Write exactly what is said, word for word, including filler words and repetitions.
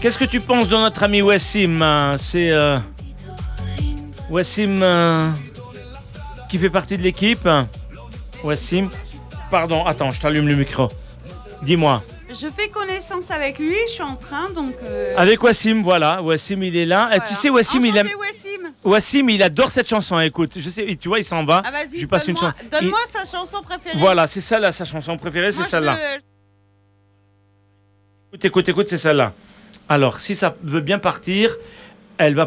Qu'est-ce que tu penses de notre ami Wassim? C'est euh, Wassim euh, qui fait partie de l'équipe. Wassim, pardon, attends, je t'allume le micro. Dis-moi. Je fais connaissance avec lui, je suis en train, donc... Euh... Avec Wassim, voilà. Wassim, il est là. Voilà. Et tu sais, Wassim, Enchanté, il aime... Wassim. Wassim, il adore cette chanson. Écoute, je sais, tu vois, il s'en va. Ah, vas-y, je lui passe une donne-moi, chanson. donne-moi Il... sa chanson préférée. Voilà, c'est celle-là, sa chanson préférée, c'est Moi, je celle-là. veux- Écoute, écoute, écoute, c'est celle-là. Alors, si ça veut bien partir, elle va